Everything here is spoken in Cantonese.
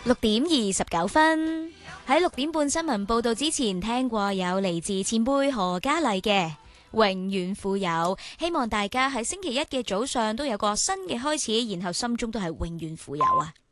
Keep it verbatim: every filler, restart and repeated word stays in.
六點二十九分，喺六點半新聞報道之前，聽過有嚟自前輩何嘉麗嘅永遠富有，希望大家喺星期一嘅早上都有個新嘅開始，然後心中都係永遠富有啊！